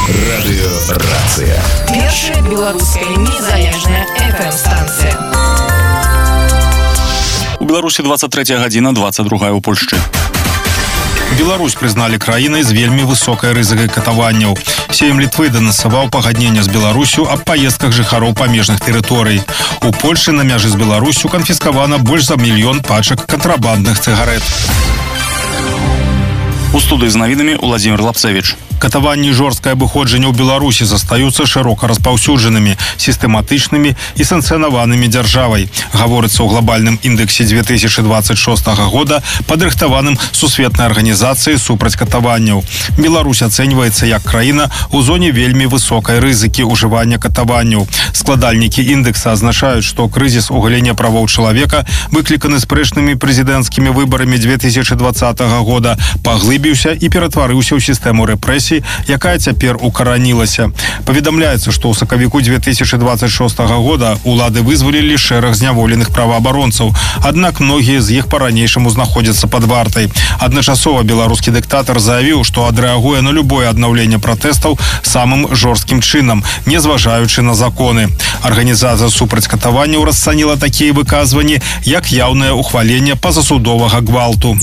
Радыёрацыя. Першая беларуская незалежная FM-станцыя. У Беларусі 23 гадзіна, 22 у Польшчы. Беларусь прызналі краінай з вельмі высокай рызыкай катаванняў. Сейм Літвы данасаваў пагадненне з Беларусю аб паездках жыхароў памежных тэрыторый. У Польшы на мяжы з Беларусю канфіскавана больш за 1 мільён пачак кантрабандных цыгарэт. У студыі з навінамі Владзімір Лапцевіч. Катаванні і жорсткае абыходжанне ў Беларусі застаюцца шырока распаўсюджанымі, сістэматычнымі і санкцыянаванымі дзяржавай. Гаворыцца ў глобальным індексе 2026 года, падрыхтаваным Сусветнай арганізацыяй супраць катаванняў. Беларусь ацэньваецца як краіна ў зоне вельмі высокай рызыкі ўжывання катаванняў. Складальнікі індэкса азначаюць, што крызіс у галіне правоў чалавека, выкліканы спрэчнымі прэзідэнцкімі выбарамі 2020 года, паглыбіўся і ператварыўся ў сістэму рэпрэсій, якая цяпер укаранілася. Паведамляецца, што ў сакавіку 2026 года улады вызвалілі шэраг зняволеных праваабаронцаў, аднак многія з іх па-ранейшаму знаходзяцца пад вартай. Адначасова беларускі дыктатар заявіў, што адрэагуе на любое аднаўленне пратэстаў самым жорсткім чынам, не зважаючы на законы. Арганізацыя супраць катаванняў расцаніла такія выказванні, як яўнае ухваленне пазасудовага гвалту.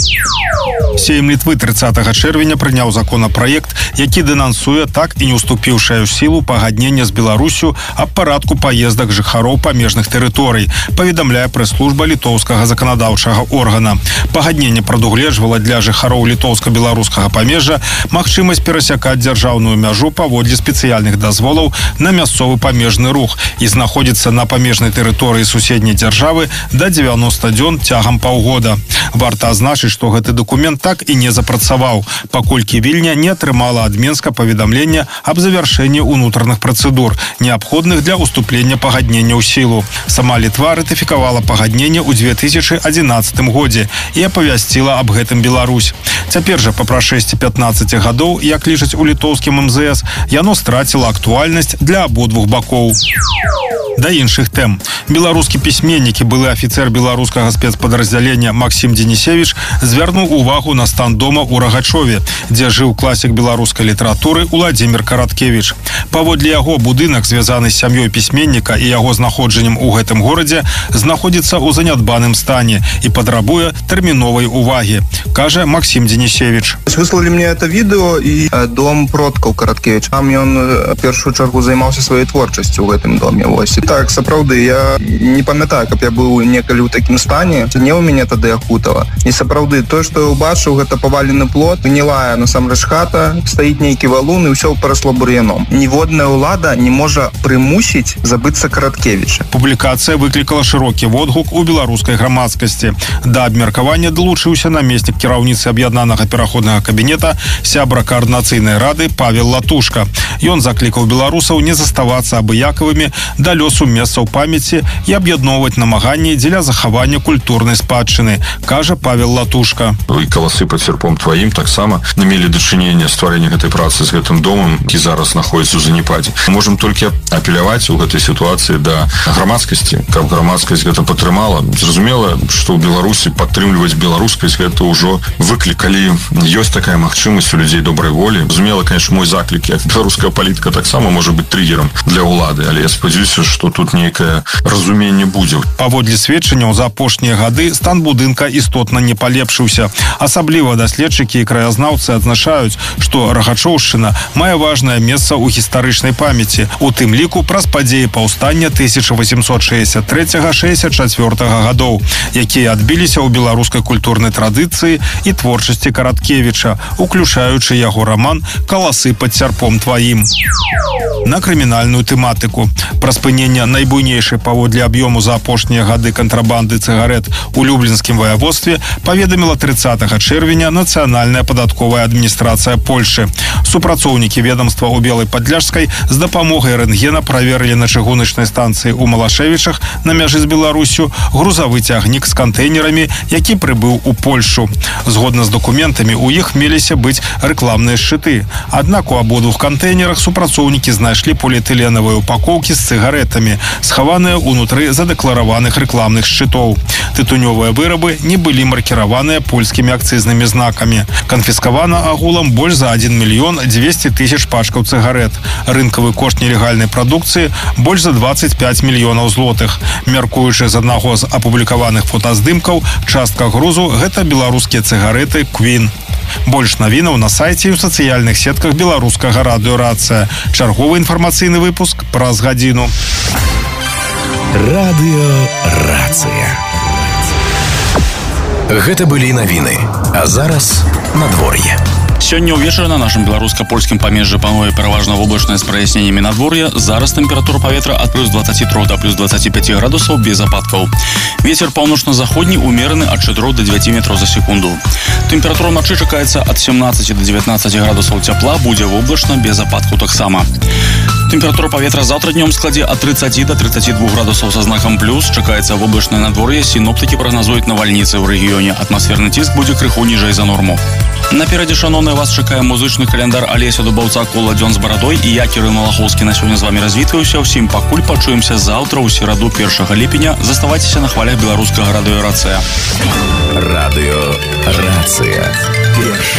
Сейм Літвы 30 чэрвеня прыняў законапраект, які дэнансуе так і не ўступіўшае ў сілу пагаднення з Беларусю аб парадку паездак жыхароў памежных тэрыторый, паведамляе прэс-служба літоўскага заканадаўчага органа. Пагадненне прадугледжвала для жыхароў літоўска-беларускага памежжа магчымасць перасякаць дзяржаўную мяжу паводле спецыяльных дазволаў на мясцовы памежны рух і знаходзіцца на памежнай тэрыторыі суседняй дзяржавы да 90 дзён цягам паўгода. Варта азначыць, што гэты дакумент так і не запрацаваў, паколькі Вільня не атрымала ад Менска паведамлення аб завяршэнні ўнутраных працэдур, неабходных для ўступлення пагаднення ў сілу. Сама Літва ратыфікавала пагадненне ў 2011 годзе і апавясціла аб гэтым Беларусь. Цяпер жа па прашэсці 15 гадоў, як лічаць у літоўскім МЗС, яно страціла актуальнасць для абодвух бакоў. Да іншых тэм. Беларускі пісьменнік і былы афіцэр беларускага спецпадраздзялення Максім Денісевіч звярнуў увагу на стан дома ў Рагачове, дзе жыў класік беларускай літаратуры Уладзімір Караткевіч. Паводле яго, будынак, звязаны з сям'ёй пісьменніка і яго знаходжаннем у гэтым горадзе, знаходзіцца ў занядбаным стане і патрабуе тэрміновай увагі, кажа Максім Денісевіч. Выслалі мне это відэо і дом продкаў Караткевіч. Там ён в першую чаргу займаўся сваёй творчасцю ў гэтым доме. Вось. Так, сапраўды, я не памятаю, каб я быў некалі ў такім стане. Не ў мяне тады ахутала. І сапраўды, тое, што я ўбачыў, гэта павалены плот, гнілая насамрэч хата, стаіць нейкі валун і ўсё парасло бур'яном. Ніводная ўлада не можа прымусіць забыцца Караткевіча. Публікацыя выклікала шырокі водгук у беларускай грамадскасці. Да абмеркавання далучыўся намеснік кіраўніцы аб'яднанага пераходнага кабінета, сябра каардынацыйнай рады Павел Латушка. Ён заклікаў беларусаў не заставацца абыякавымі да лёсу месцаў памяці і аб'ядноўваць намаганні дзеля захавання культурнай спадчыны, кажа Павел Латушка. І каласы пад серпом тваім таксама не мелі дачынення стварэння гэтай працы з гэтым домам, які зараз знаходзіцца ў занепадзе. Можам толькі апеляваць у гэтай сітуацыі да грамадскасці, каб грамадскасць гэта падтрымала. Зразумела, што ў Беларусі падтрымліваць беларускасць гэта ўжо выклік. Калі ёсць такая магчымасць у людзей добрай волі, зразумела, конечно, мой заклік, як беларуская палітыка таксама можа быць триггерам для ўлады, але я спадзяюся, што тут нейкае разуменне будзе. Паводле сведчанняў, за апошнія гады стан будынка істотна не палепшыўся. Асабліва даследчыкі і краязнаўцы адзначаюць, што Рагачоўшчына мае важнае месца ў гістарычнай памяці, у тым ліку праз падзеі паўстання 1863-64 гадоў, якія адбіліся ў беларускай культурнай традыцыі і творчасці Караткевіча, уключаючы яго раман «Каласы пад сярпом тваім». На крымінальную тэматыку. Пра спынення найбуйнейшай паводле аб'ёму за апошнія гады кантрабанды цыгарэт у Люблінскім ваяводстве паведаміла 30 чэрвеня Нацыянальная падатковая адміністрацыя Польшчы. Супрацоўнікі ведомства ў Белай Падляшскай з дапамогай рэнтгена праверылі на чыгуначнай станцыі ў Малашевічах на мяжы з Беларусю грузавы цягнік з кантэйнерамі, які прыбыў у Польшчу. Згодна з дакументамі, у іх меліся быць рэкламныя шчыты. Аднак у абодвух кантэйнерах супрацоўнікі знайшлі поліэтыленавыя упакоўкі з цыгарэтамі, схаваныя ўнутры задэклараваных рэкламных шчытоў. Тытунёвыя вырабы не былі маркіраваныя польскімі акцызнымі знакамі. Канфіскавана агулам больш за 1 1 мільён 200 тысяч пачкаў цыгарэт. Рынкавы кошт нелегальнай прадукцыі больш за 25 мільёнаў злотых. Мяркуючы з аднаго з апублікаваных фотаздымкаў, частка грузу – гэта беларускія цыгарэты Queen. Больш навінаў на сайце і ў сацыяльных сетках беларускага радыё «Рацыя». Чарговы інфармацыйны выпуск праз гадзіну. Радыё «Рацыя». Гэта былі навіны. А зараз надвор'е. Сёння ўвечары на нашым беларуска-польскім памежжы пануе пераважна воблачнае з праясненнямі надвор'я. Зараз тэмпература паветра ад плюс 23 да плюс 25 градусаў без ападкаў. Вецер паўночна-заходні умераны ад 4 до 9 метраў за секунду. Тэмпература ночы чакаецца ад 17 до 19 градусаў цяпла, будзе воблачна без ападкаў таксама. Тэмпература паветра заўтра днём складзе ад 30 до 32 градусаў са знакам плюс. Чакаецца воблачнае надвор'е. Сіноптыкі прагназуюць навальніцы ў рэгіёне. Атмасферны ціск будзе крыху ніжэй за норму. Наперадзе, шаноўныя, вас чакае музычны каляндар Алеся Дубаўца «Кола дзён з барадой» і я, Кірыл Малахоўскі, на сёння з вамі развітваюся. Усім пакуль пачуемся заўтра ў сераду 1 ліпеня. Заставайцеся на хвалях беларускага радыё «Рацыя». Радыё «Рацыя».